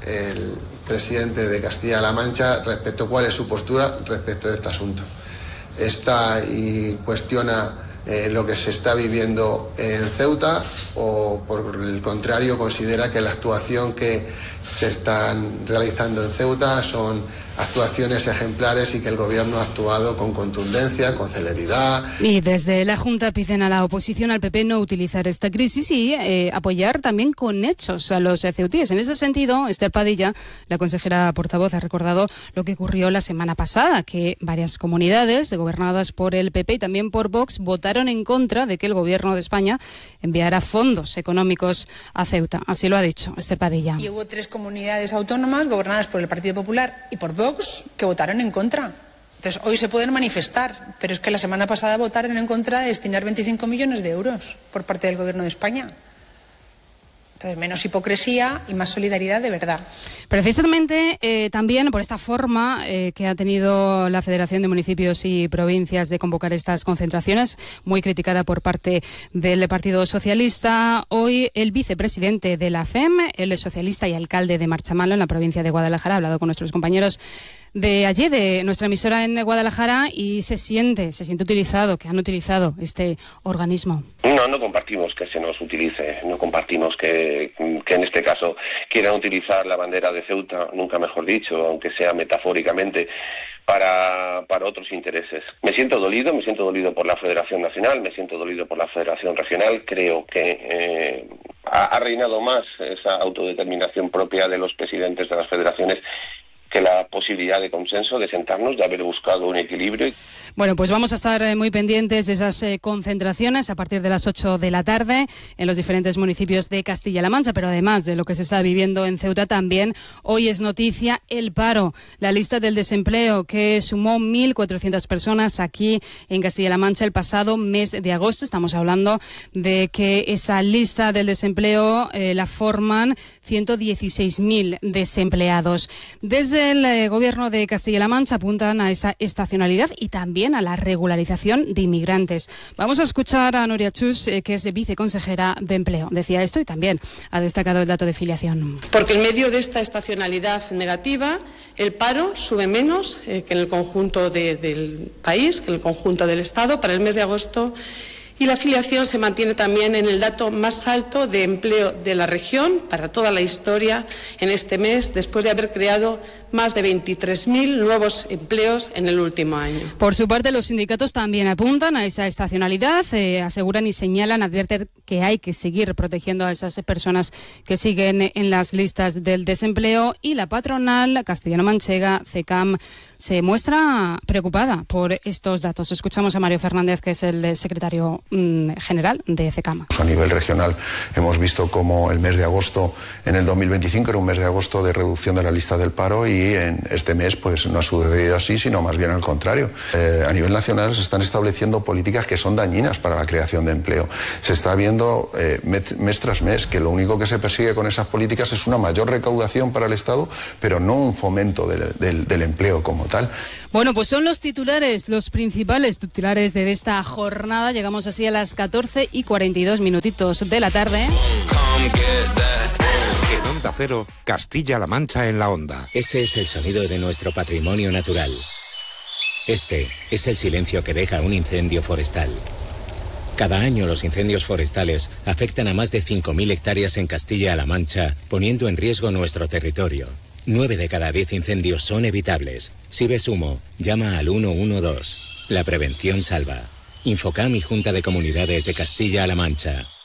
el presidente de Castilla-La Mancha respecto a cuál es su postura respecto de este asunto. Está y cuestiona lo que se está viviendo en Ceuta, o por el contrario considera que la actuación que se están realizando en Ceuta son actuaciones ejemplares y que el Gobierno ha actuado con contundencia, con celeridad. Y desde la Junta piden a la oposición, al PP, no utilizar esta crisis y apoyar también con hechos a los ceutíes. En ese sentido, Esther Padilla, la consejera portavoz, ha recordado lo que ocurrió la semana pasada, que varias comunidades gobernadas por el PP y también por Vox votaron en contra de que el Gobierno de España enviara fondos económicos a Ceuta. Así lo ha dicho Esther Padilla. Y hubo 3 comunidades autónomas gobernadas por el Partido Popular y por Vox que votaron en contra. Entonces, hoy se pueden manifestar, pero es que la semana pasada votaron en contra de destinar 25 millones de euros por parte del Gobierno de España. Entonces, menos hipocresía y más solidaridad de verdad. Precisamente también por esta forma que ha tenido la Federación de Municipios y Provincias de convocar estas concentraciones, muy criticada por parte del Partido Socialista, hoy el vicepresidente de la FEM, el socialista y alcalde de Marchamalo, en la provincia de Guadalajara, ha hablado con nuestros compañeros de allí, de nuestra emisora en Guadalajara, y se siente utilizado, que han utilizado este organismo. No compartimos que se nos utilice, no compartimos que en este caso quieran utilizar la bandera de Ceuta, nunca mejor dicho, aunque sea metafóricamente, para otros intereses. Me siento dolido por la Federación Nacional, me siento dolido por la Federación Regional. Creo que ha reinado más esa autodeterminación propia de los presidentes de las federaciones que la posibilidad de consenso, de sentarnos, de haber buscado un equilibrio. Bueno, pues vamos a estar muy pendientes de esas concentraciones a partir de las 8 de la tarde en los diferentes municipios de Castilla-La Mancha, pero además de lo que se está viviendo en Ceuta también, hoy es noticia el paro, la lista del desempleo que sumó 1.400 personas aquí en Castilla-La Mancha el pasado mes de agosto. Estamos hablando de que esa lista del desempleo la forman 116.000 desempleados. Desde el Gobierno de Castilla-La Mancha apuntan a esa estacionalidad y también a la regularización de inmigrantes. Vamos a escuchar a Nuria Chus, que es viceconsejera de Empleo. Decía esto y también ha destacado el dato de filiación. Porque en medio de esta estacionalidad negativa, el paro sube menos que en el conjunto del país, que en el conjunto del Estado, para el mes de agosto. Y la afiliación se mantiene también en el dato más alto de empleo de la región para toda la historia en este mes, después de haber creado más de 23.000 nuevos empleos en el último año. Por su parte, los sindicatos también apuntan a esa estacionalidad, aseguran y señalan, advierten que hay que seguir protegiendo a esas personas que siguen en las listas del desempleo, y la patronal castellano-manchega, CECAM, se muestra preocupada por estos datos. Escuchamos a Mario Fernández, que es el secretario general de CECAM. A nivel regional hemos visto como el mes de agosto en el 2025 era un mes de agosto de reducción de la lista del paro, y en este mes pues no ha sucedido así, sino más bien al contrario. A nivel nacional se están estableciendo políticas que son dañinas para la creación de empleo. Se está viendo mes tras mes que lo único que se persigue con esas políticas es una mayor recaudación para el Estado, pero no un fomento del empleo como tal. Bueno, pues son los titulares, los principales titulares de esta jornada. Llegamos así a las 14:42 de la tarde. En Onda Cero, Castilla-La Mancha en la onda. Este es el sonido de nuestro patrimonio natural. Este es el silencio que deja un incendio forestal. Cada año los incendios forestales afectan a más de 5.000 hectáreas en Castilla-La Mancha, poniendo en riesgo nuestro territorio. 9 de cada 10 incendios son evitables. Si ves humo, llama al 112. La prevención salva. Infocam y Junta de Comunidades de Castilla-La Mancha.